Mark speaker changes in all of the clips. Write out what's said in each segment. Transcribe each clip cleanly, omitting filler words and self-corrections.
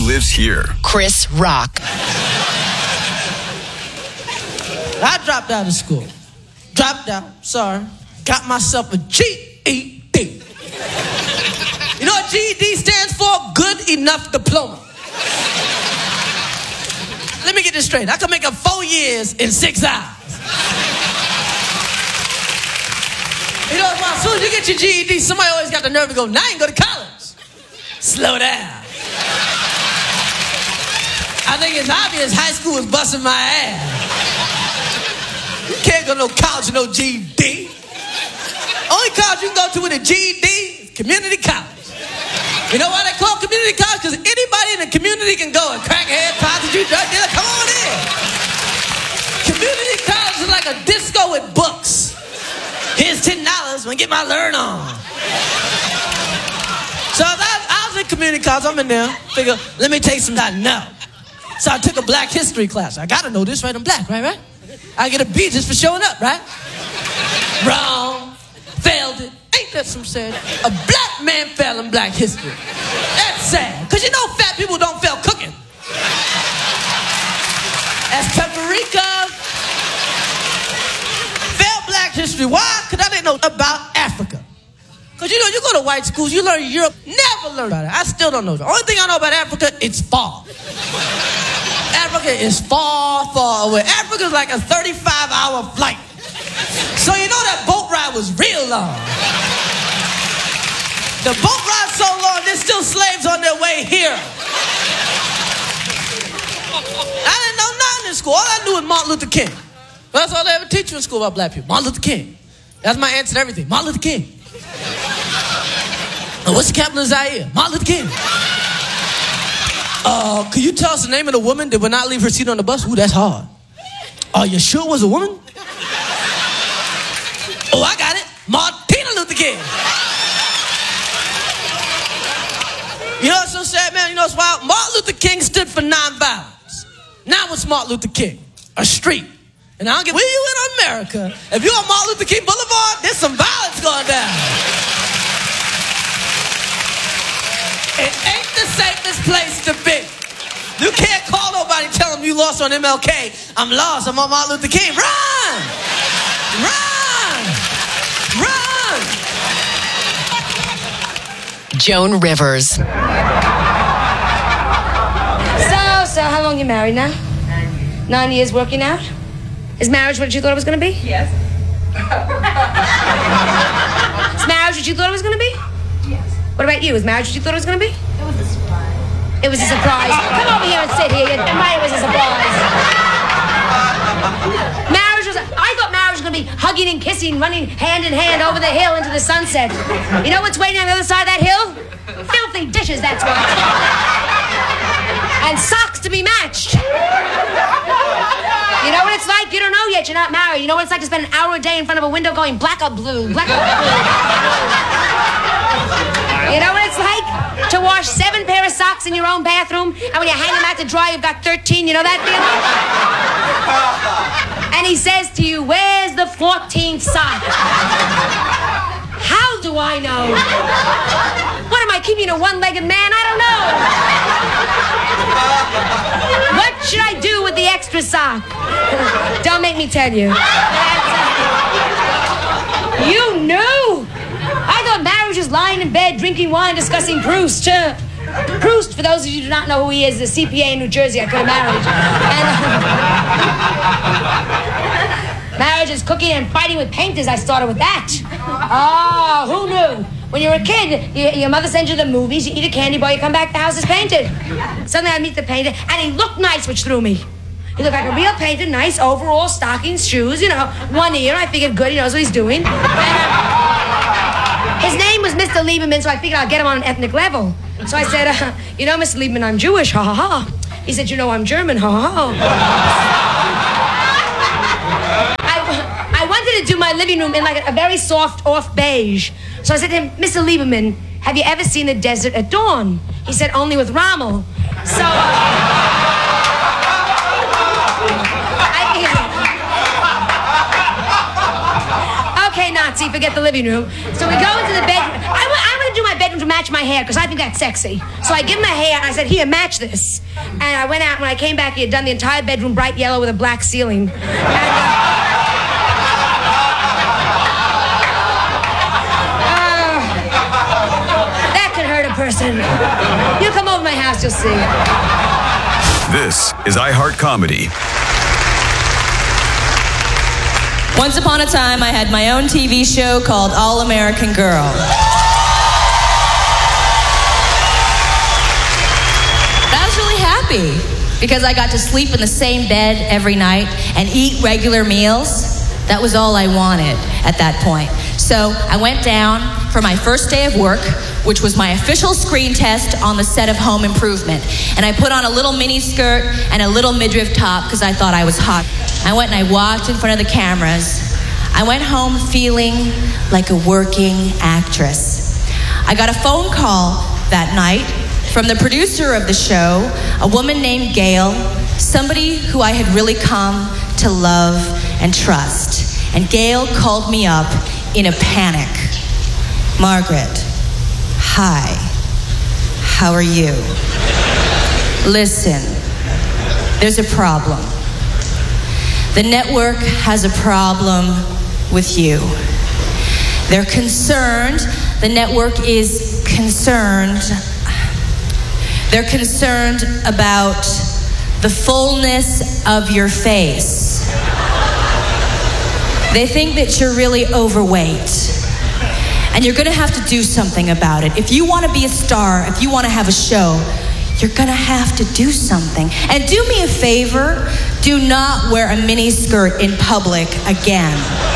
Speaker 1: lives here.
Speaker 2: Chris Rock.
Speaker 3: I dropped out of school. Got myself a GED. You know what GED stands for? Good enough diploma. Let me get this straight. I can make up 4 years in 6 hours. You know, as soon as you get your GED, somebody always got the nerve to go, now you can go to college. Slow down. I think it's obvious high school is busting my ass. You can't go to no college with no GED. Only college you can go to with a GED is community college. You know why they call it community college? Because anybody in the community can go. A crackhead, prostitute, drug dealer, come on in. Community college is like a disco with books. Here's $10, I'm gonna get my learn on. So I was in community college, I'm in there. Figure, let me take some time. No. So I took a black history class. I gotta know this, right? I'm black, right? I get a B just for showing up, right? Wrong. Failed it. Ain't that some sad? A black man fell in black history. That's sad. Because you know fat people don't fail cooking. That's paprika. Failed black history. Why? Because I didn't know about Africa. Because you know, you go to white schools, you learn Europe, never learn about it. I still don't know. The only thing I know about Africa, it's far. Africa is far, far away. Africa is like a 35-hour flight. So you know that boat ride was real long. The boat ride so long, there's still slaves on their way here. I didn't know nothing in school. All I knew was Martin Luther King. That's all they ever teach you in school about black people. Martin Luther King. That's my answer to everything. Martin Luther King. And what's the capital of Zaire? Martin Luther King. Could you tell us the name of the woman that would not leave her seat on the bus? Ooh, that's hard. Are you sure it was a woman? Oh, I got it. Martina Luther King. You know what's so sad, man? You know what's wild? Martin Luther King stood for nonviolence. Now what's Martin Luther King? A street. And I don't give where you in America. If you're on Martin Luther King Boulevard, there's some violence going down. It ain't the safest place to be. You can't call nobody and tell them you lost on MLK. I'm lost. I'm on Martin Luther King. Run! Run! Run!
Speaker 2: Joan Rivers.
Speaker 4: So how long you married now? 9 years working out? Is marriage what you thought it was going to be?
Speaker 5: Yes.
Speaker 4: Is marriage what you thought it was going to be?
Speaker 5: Yes.
Speaker 4: What about you? Is marriage what you thought it was going to be?
Speaker 5: It was a surprise.
Speaker 4: It was a surprise. Come over here and sit here. It was a surprise. I thought marriage was going to be hugging and kissing, running hand in hand over the hill into the sunset. You know what's waiting on the other side of that hill? Filthy dishes, that's what. And socks to be matched. You know what it's like? You don't know yet. You're not married. You know what it's like to spend an hour a day in front of a window going black or blue, black or blue. You know what it's like to wash 7 pair of socks in your own bathroom, and when you hang them out to dry, you've got 13. You know that feeling? And he says to you, "Where's the 14th sock?" How do I know? What am I, keeping a one-legged man? I don't know. What should I do with the extra sock? Don't make me tell you. You knew? I thought marriage was lying in bed, drinking wine, discussing Proust. Proust, for those of you who do not know who he is, is a CPA in New Jersey I could have married. And, marriage is cooking and fighting with painters. I started with that. Oh, who knew? When you're a kid, your mother sends you to the movies, you eat a candy bar, you come back, the house is painted. Suddenly I meet the painter, and he looked nice, which threw me. He looked like a real painter, nice overalls, stockings, shoes, you know, one ear. I figured, good, he knows what he's doing. And, his name was Mr. Lieberman, so I figured I'll get him on an ethnic level. So I said, you know, Mr. Lieberman, I'm Jewish, ha ha ha. He said, you know, I'm German, ha ha ha. I wanted to do my living room in like a very soft, off beige. So I said to him, Mr. Lieberman, have you ever seen the desert at dawn? He said, only with Rommel. So, okay, Nazi, forget the living room. So we go into the bedroom. I want to do my bedroom to match my hair because I think that's sexy. So I give him a hair and I said, here, match this. And I went out. When I came back, he had done the entire bedroom bright yellow with a black ceiling. That could hurt a person. You come over to my house, you'll see.
Speaker 1: This is iHeart Comedy.
Speaker 5: Once upon a time, I had my own TV show called All American Girl. I was really happy because I got to sleep in the same bed every night and eat regular meals. That was all I wanted at that point. So I went down for my first day of work, which was my official screen test on the set of Home Improvement. And I put on a little mini skirt and a little midriff top because I thought I was hot. I went and I walked in front of the cameras. I went home feeling like a working actress. I got a phone call that night from the producer of the show, a woman named Gail, somebody who I had really come to love and trust. And Gail called me up in a panic. Margaret, hi, how are you? Listen, there's a problem. The network has a problem with you. They're concerned, the network is concerned. They're concerned about the fullness of your face. They think that you're really overweight. And you're gonna have to do something about it. If you wanna be a star, if you wanna have a show, you're gonna have to do something. And do me a favor, do not wear a mini skirt in public again.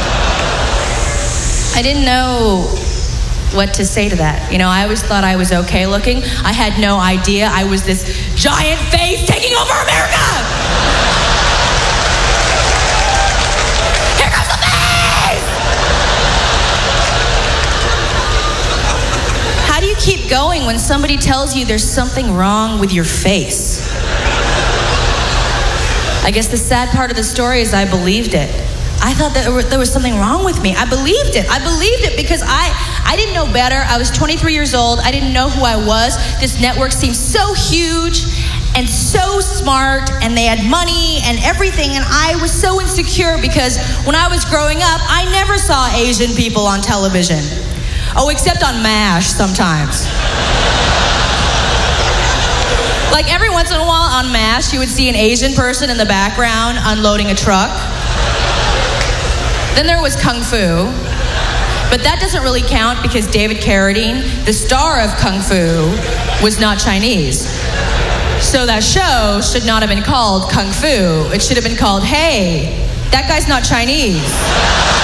Speaker 5: I didn't know what to say to that. You know, I always thought I was okay looking. I had no idea I was this giant face taking over America! Here comes the face! How do you keep going when somebody tells you there's something wrong with your face? I guess the sad part of the story is I believed it. I thought that there was something wrong with me. I believed it. I believed it because I didn't know better. I was 23 years old. I didn't know who I was. This network seemed so huge and so smart, and they had money and everything, and I was so insecure because when I was growing up, I never saw Asian people on television. Oh, except on MASH sometimes. Like every once in a while on MASH, you would see an Asian person in the background unloading a truck. Then there was Kung Fu. But that doesn't really count because David Carradine, the star of Kung Fu, was not Chinese. So that show should not have been called Kung Fu. It should have been called, hey, that guy's not Chinese.